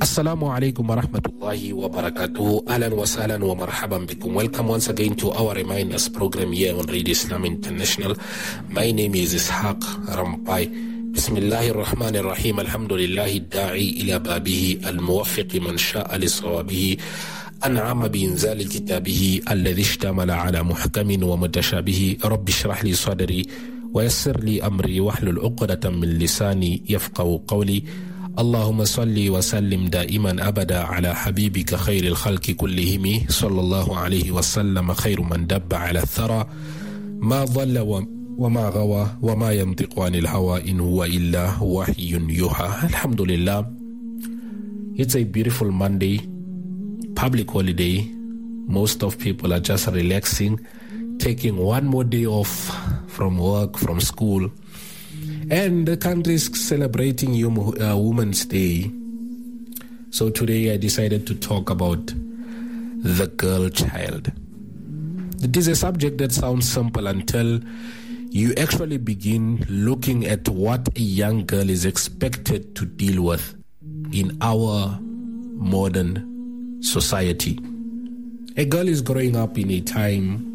Assalamu alaikum wa rahmatullahi wa barakatuh. Ahlan wa sahlan wa marhaban bikum. Welcome once again to our Reminders program here on Radio Islam International. My name is Ishaq Rampai. Bismillahir Rahmanir Rahim. Alhamdulillahi da'i ila babihi al-muwaffiq man sha'a li sawabihi. أنعم بإنزال كتابه الذي اشتمل على محكم ومتشابه رب اشرح لي صدري ويسر لي أمري واحلل عقدة من لساني يفقهوا قولي اللهم صل وسلم دائما أبدا على حبيبك خير الخلق كلهم صلى الله عليه وسلم خير من دب على الثرى ما ضل وما غوى وما ينطق عن الهوى إن هو إلا وحي يوحى. Alhamdulillah, it's a beautiful Monday, public holiday. Most of people are just relaxing, taking one more day off from work, from school, and the country is celebrating Women's Day. So today I decided to talk about the girl child. It is a subject that sounds simple until you actually begin looking at what a young girl is expected to deal with in our modern society. A girl is growing up in a time,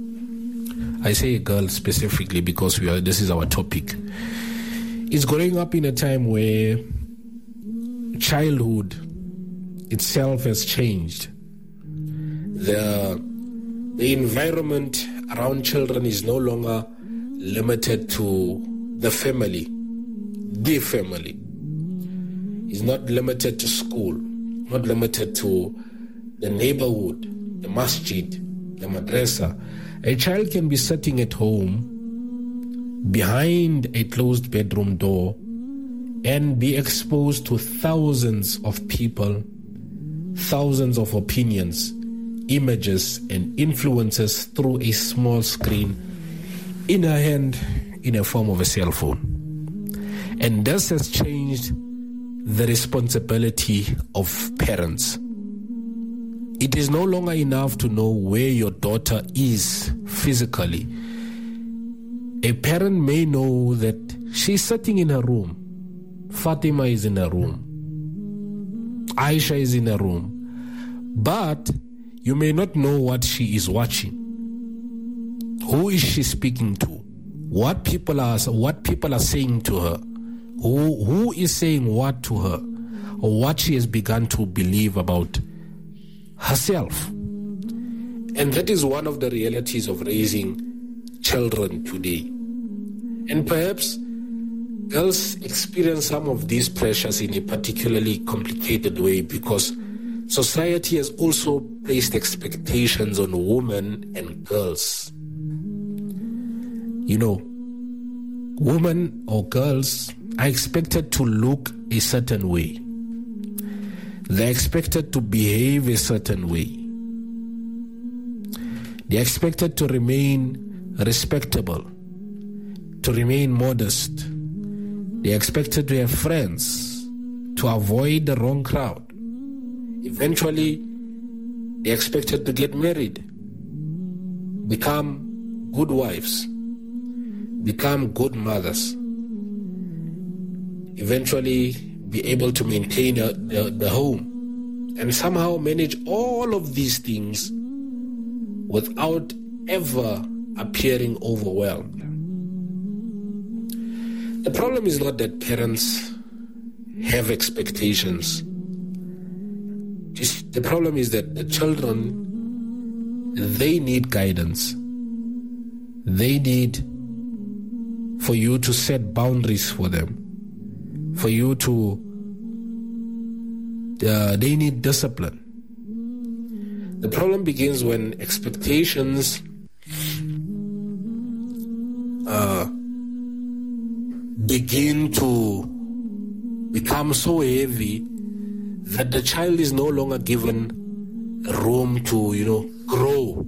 I say a girl specifically because this is our topic, is growing up in a time where childhood itself has changed. The environment around children is no longer limited to the family. The family is not limited to school, not limited to the neighborhood, the masjid, the madrasa. A child can be sitting at home behind a closed bedroom door and be exposed to thousands of people, thousands of opinions, images, and influences through a small screen in her hand in a form of a cell phone. And this has changed the responsibility of parents. It is no longer enough to know where your daughter is physically. A parent may know that she's sitting in her room. Fatima is in her room. Aisha is in her room. But you may not know what she is watching. Who is she speaking to? What people are saying to her? Who is saying what to her? Or what she has begun to believe about herself. And that is one of the realities of raising children today. And perhaps girls experience some of these pressures in a particularly complicated way because society has also placed expectations on women and girls. You know, women or girls are expected to look a certain way. They're expected to behave a certain way. They're expected to remain respectable, to remain modest. They're expected to have friends, to avoid the wrong crowd. Eventually, they're expected to get married, become good wives, become good mothers, eventually be able to maintain the home and somehow manage all of these things without ever appearing overwhelmed. The problem is not that parents have expectations. The problem is that the children, they need guidance. They need for you to set boundaries for them. For you to, they need discipline. The problem begins when expectations begin to become so heavy that the child is no longer given room to, grow.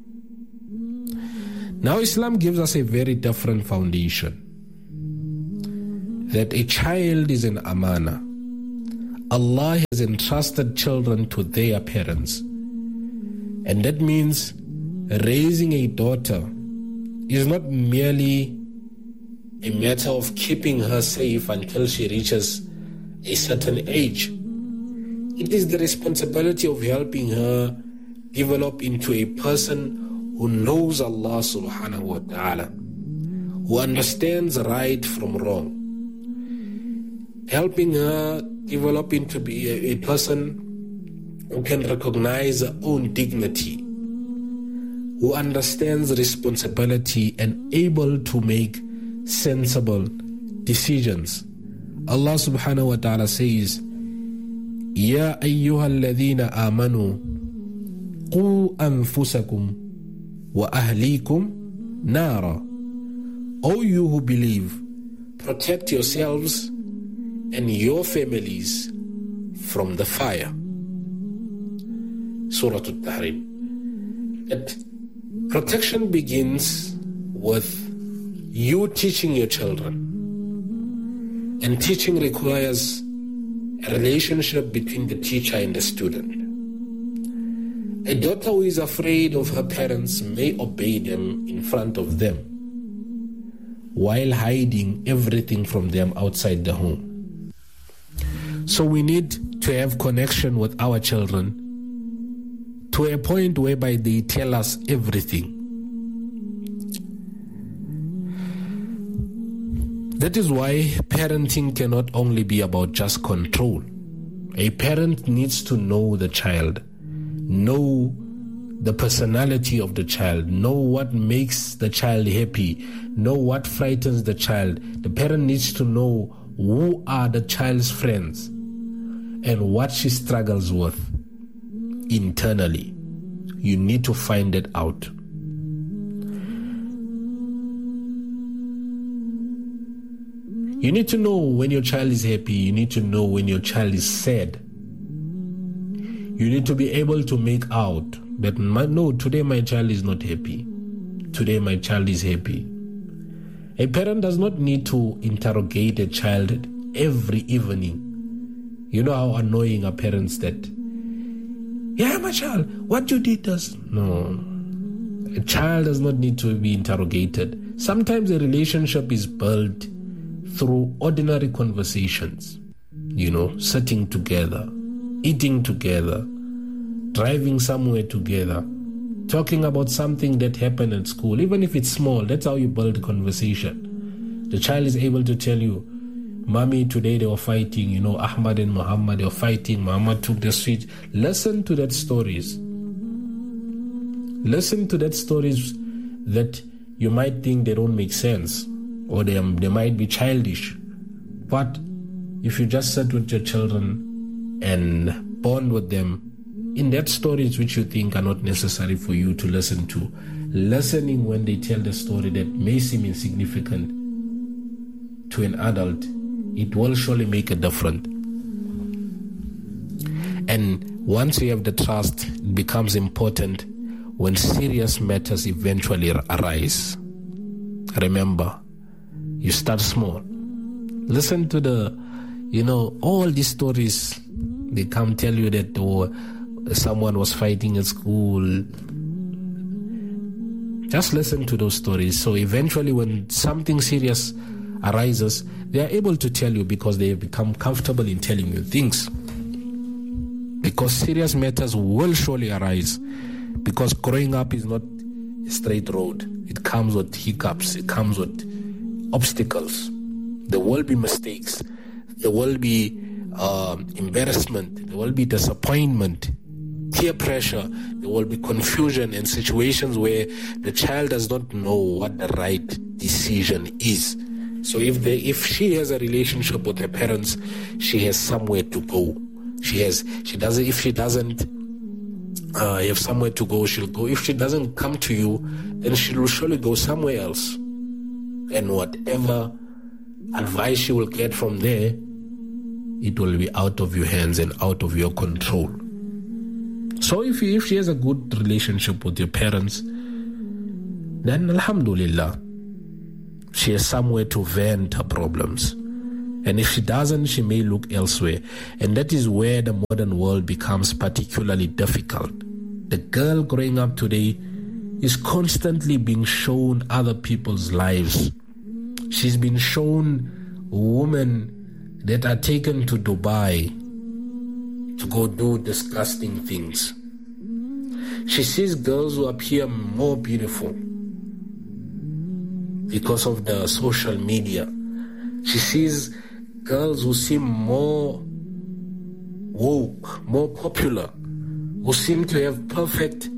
Now Islam gives us a very different foundation. That a child is an amana. Allah has entrusted children to their parents. And that means raising a daughter is not merely a matter of keeping her safe until she reaches a certain age. It is the responsibility of helping her develop into a person who knows Allah subhanahu wa ta'ala, who understands right from wrong. Helping her develop into be a person who can recognize her own dignity, who understands responsibility and able to make sensible decisions. Allah subhanahu wa ta'ala says, Ya ayyuhal ladhina amanu qu anfusakum wa ahlikum nara. O you who believe, protect yourselves and your families from the fire. Surah Al-Tahrim. Protection begins with you teaching your children. And teaching requires a relationship between the teacher and the student. A daughter who is afraid of her parents may obey them in front of them, while hiding everything from them outside the home. So we need to have connection with our children to a point whereby they tell us everything. That is why parenting cannot only be about just control. A parent needs to know the child, know the personality of the child, know what makes the child happy, know what frightens the child. The parent needs to know who are the child's friends and what she struggles with internally. You need to find it out. You need to know when your child is happy. You need to know when your child is sad. You need to be able to make out that, no, today my child is not happy. Today my child is happy. A parent does not need to interrogate a child every evening. You know how annoying are parents that, yeah, my child, what you did does. No. A child does not need to be interrogated. Sometimes a relationship is built through ordinary conversations, sitting together, eating together, driving somewhere together, talking about something that happened at school. Even if it's small, that's how you build a conversation. The child is able to tell you, Mommy, today they were fighting, Ahmad and Muhammad, they were fighting, Muhammad took the switch. Listen to that stories. Listen to that stories that you might think they don't make sense, or they might be childish. But if you just sit with your children and bond with them in that stories which you think are not necessary for you to listen to, listening when they tell the story that may seem insignificant to an adult, it will surely make a difference. And once you have the trust, it becomes important when serious matters eventually arise. Remember, you start small. Listen to all these stories. They come tell you that someone was fighting at school. Just listen to those stories. So eventually when something serious arises, they are able to tell you because they have become comfortable in telling you things. Because serious matters will surely arise. Because growing up is not a straight road. It comes with hiccups. It comes with obstacles. There will be mistakes. There will be embarrassment. There will be disappointment, peer pressure. There will be confusion and situations where the child does not know what the right decision is. So if she has a relationship with her parents, she has somewhere to go. If she doesn't have somewhere to go, she'll go. If she doesn't come to you, then she will surely go somewhere else. And whatever advice she will get from there, it will be out of your hands and out of your control. So if she has a good relationship with your parents, then alhamdulillah, she has somewhere to vent her problems. And if she doesn't, she may look elsewhere. And that is where the modern world becomes particularly difficult. The girl growing up today is constantly being shown other people's lives. She's been shown women that are taken to Dubai to go do disgusting things. She sees girls who appear more beautiful because of the social media. She sees girls who seem more woke, more popular, who seem to have perfect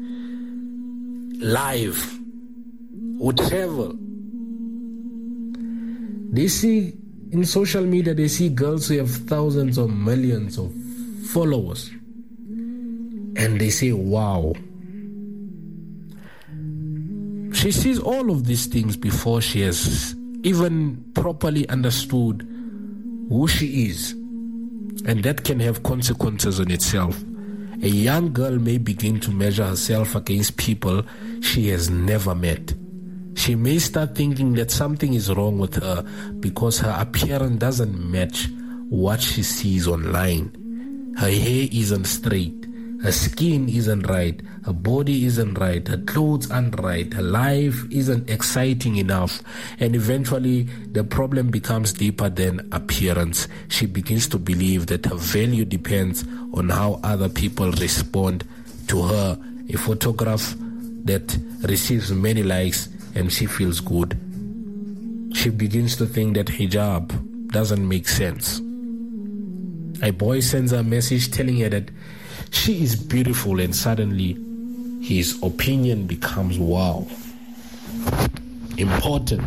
life, who travel. They see in social media, they see girls who have thousands or millions of followers, and they say, wow. She sees all of these things before she has even properly understood who she is, and that can have consequences on itself. A young girl may begin to measure herself against people she has never met. She may start thinking that something is wrong with her because her appearance doesn't match what she sees online. Her hair isn't straight, her skin isn't right, her body isn't right, her clothes aren't right, her life isn't exciting enough, and eventually the problem becomes deeper than appearance. She begins to believe that her value depends on how other people respond to her. A photograph that receives many likes and she feels good. She begins to think that hijab doesn't make sense. A boy sends her a message telling her that she is beautiful, and suddenly his opinion becomes wow, important.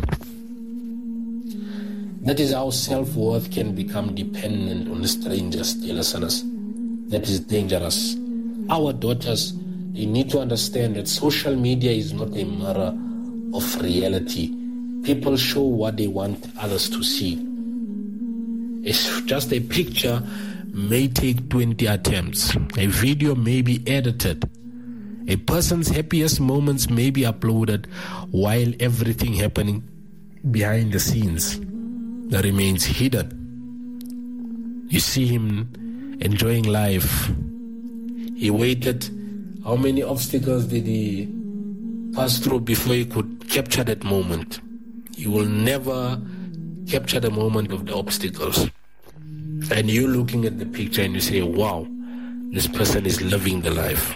That is how self-worth can become dependent on strangers, dear listeners. That is dangerous. Our daughters, they need to understand that social media is not a mirror of reality. People show what they want others to see. It's just a picture may take 20 attempts. A video may be edited. A person's happiest moments may be uploaded while everything happening behind the scenes that remains hidden. You see him enjoying life. He waited. How many obstacles did he pass through before he could capture that moment? You will never capture the moment of the obstacles. And you looking at the picture and you say, wow, this person is living the life.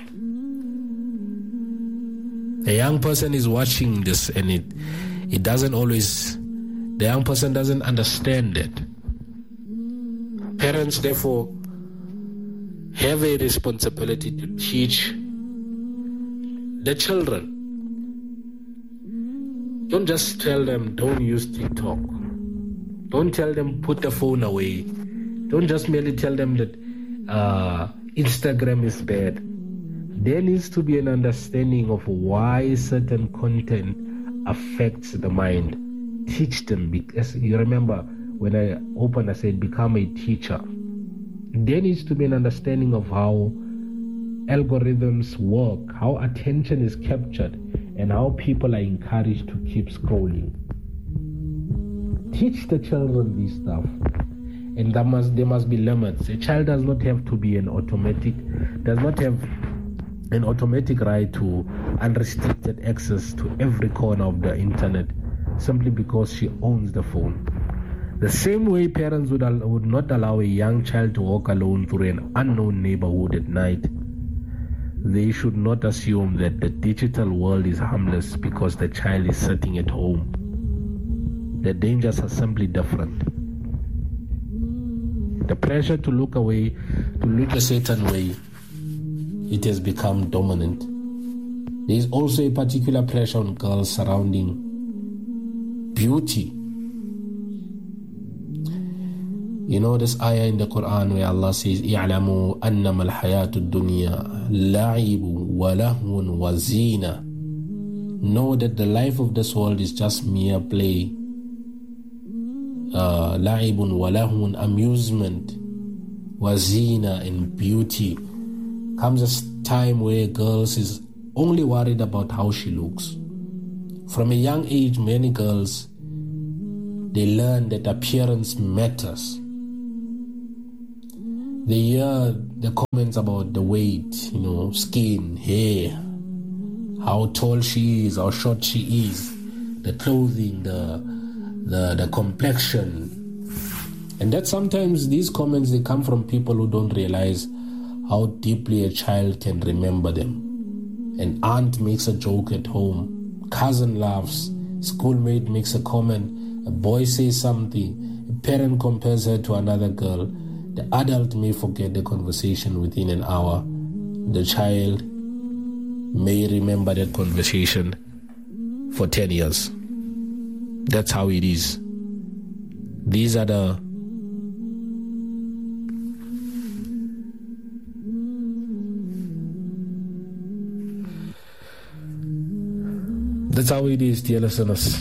A young person is watching this, and it doesn't always, the young person doesn't understand it. Parents, therefore, have a responsibility to teach the children. Don't just tell them, don't use TikTok. Don't tell them, put the phone away. Don't just merely tell them that Instagram is bad. There needs to be an understanding of why certain content affects the mind. Teach them, because you remember when I opened, I said, become a teacher. There needs to be an understanding of how algorithms work, how attention is captured, and how people are encouraged to keep scrolling. Teach the children this stuff. And there must be limits. A child does not have to be does not have an automatic right to unrestricted access to every corner of the internet simply because she owns the phone. The same way parents would not allow a young child to walk alone through an unknown neighborhood at night, they should not assume that the digital world is harmless because the child is sitting at home. The dangers are simply different. The pressure to look away, to look a certain way, it has become dominant. There is also a particular pressure on girls surrounding beauty. You know this ayah in the Quran where Allah says, "I'lamu annama al-hayatu ad-dunya la'ibu wa lahwun wa zina." Know that the life of this world is just mere play. La'ibun wa lahwun, amusement, wa zina, and beauty. Comes a time where girls is only worried about how she looks. From a young age, many girls, they learn that appearance matters. They hear the comments about the weight, skin, hair, how tall she is, how short she is, the clothing, the complexion. And that sometimes these comments, they come from people who don't realize how deeply a child can remember them. An aunt makes a joke at home, cousin laughs, schoolmate makes a comment, a boy says something, a parent compares her to another girl. The adult may forget the conversation within an hour. The child may remember that conversation for 10 years. That's how it is. These are the That's how it is, dear listeners.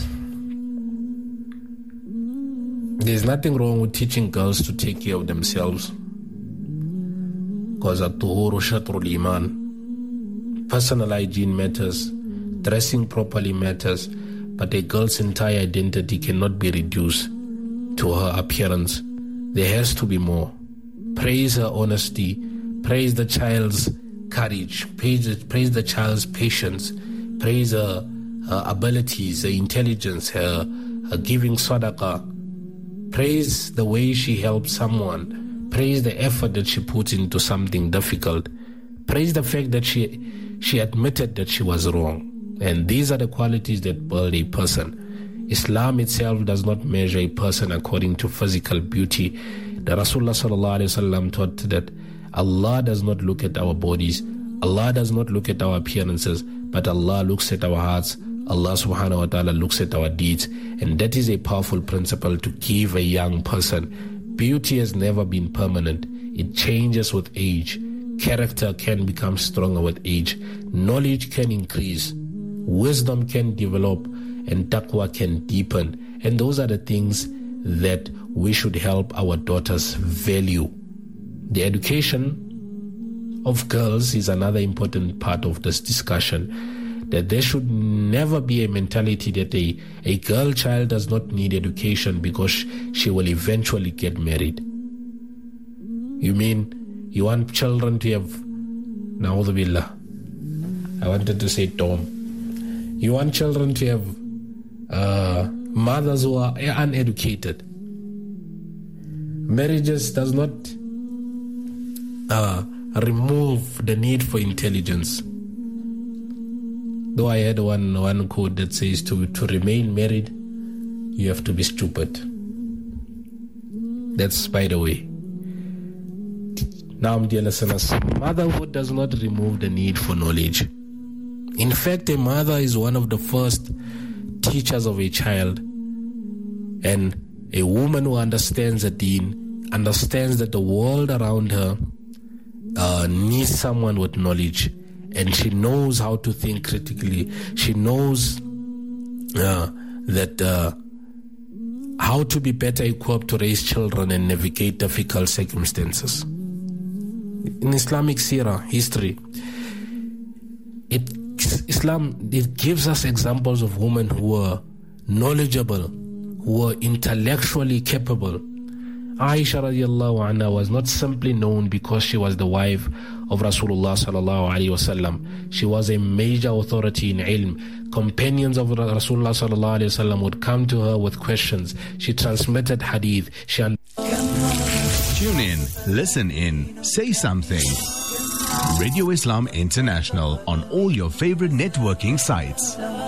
There's nothing wrong with teaching girls to take care of themselves, because at-tuhuru shatrul iman. Personal hygiene matters, dressing properly matters, but a girl's entire identity cannot be reduced to her appearance. There has to be more. Praise her honesty, praise the child's courage, praise the child's patience, praise her abilities, her intelligence, her giving sadaqah. Praise the way she helps someone. Praise the effort that she puts into something difficult. Praise the fact that she admitted that she was wrong. And these are the qualities that build a person. Islam itself does not measure a person according to physical beauty. The Rasulullah sallallahu alaihi wasallam taught that Allah does not look at our bodies, Allah does not look at our appearances, but Allah looks at our hearts. Allah subhanahu wa ta'ala looks at our deeds. And that is a powerful principle to give a young person. Beauty has never been permanent. It changes with age. Character can become stronger with age. Knowledge can increase. Wisdom can develop. And taqwa can deepen. And those are the things that we should help our daughters value. The education of girls is another important part of this discussion. That there should never be a mentality that a girl child does not need education because she will eventually get married. You mean you want children to have, na'udhu billah, I wanted to say Tom. You want children to have mothers who are uneducated. Marriages does not remove the need for intelligence. Though I had one quote that says to remain married, you have to be stupid. That's by the way. Now, dear listeners, motherhood does not remove the need for knowledge. In fact, a mother is one of the first teachers of a child. And a woman who understands the deen, understands that the world around her needs someone with knowledge. And she knows how to think critically. She knows how to be better equipped to raise children and navigate difficult circumstances. In Islamic seerah, history, Islam gives us examples of women who were knowledgeable, who were intellectually capable. Aisha radiallahu anha was not simply known because she was the wife of Rasulullah sallallahu alaihi wasallam. She was a major authority in ilm. Companions of Rasulullah sallallahu alaihi wasallam would come to her with questions. She transmitted hadith. Tune in, listen in, say something. Radio Islam International on all your favorite networking sites.